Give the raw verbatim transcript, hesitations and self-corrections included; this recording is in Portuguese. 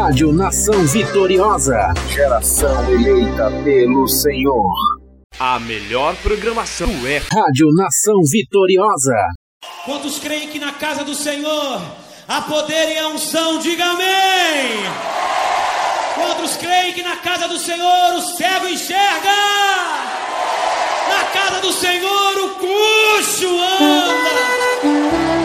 Rádio Nação Vitoriosa, geração eleita pelo Senhor. A melhor programação é Rádio Nação Vitoriosa. Quantos creem que na casa do Senhor há poder e a unção? Diga amém! Quantos creem que na casa do Senhor o cego enxerga? Na casa do Senhor o curso